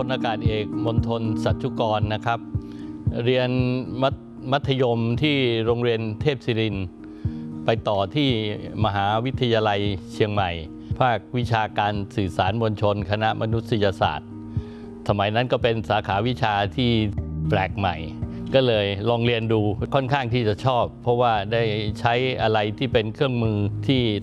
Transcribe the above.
ลอากาศเอกมณฑลสัจจุกรนะครับเรียนมัธยมที่โรงเรียนเทพศิรินทร์ไปต่อที่มหาวิทยาลัยเชียงใหม่ภาควิชาการสื่อสารมวลชนคณะมนุษยศาสตร์สมัยนั้นก็เป็นสาขาวิชาที่แปลกใหม่ก็เลยลองเรียนดูค่อนข้างที่จะชอบเพราะว่าได้ใช้อะไรที่เป็นเครื่องมือที่